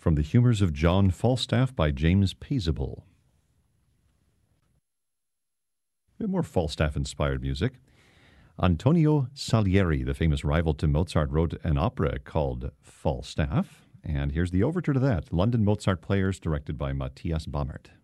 from The Humors of John Falstaff by James Paisable. More Falstaff-inspired music. Antonio Salieri, the famous rival to Mozart, wrote an opera called Falstaff, and here's the overture to that, London Mozart Players, directed by Matthias Bammert.